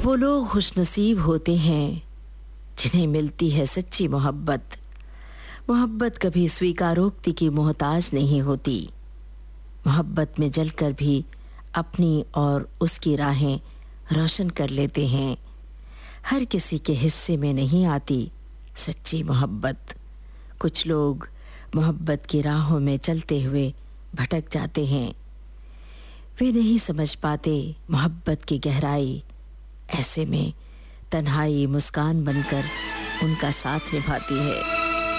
वो लोग खुशनसीब होते हैं जिन्हें मिलती है सच्ची मोहब्बत। मोहब्बत कभी स्वीकारोक्ति की मोहताज नहीं होती। मोहब्बत में जलकर भी अपनी और उसकी राहें रोशन कर लेते हैं। हर किसी के हिस्से में नहीं आती सच्ची मोहब्बत। कुछ लोग मोहब्बत की राहों में चलते हुए भटक जाते हैं। वे नहीं समझ पाते मोहब्बत की गहराई। ऐसे में तन्हाई मुस्कान बनकर उनका साथ निभाती है।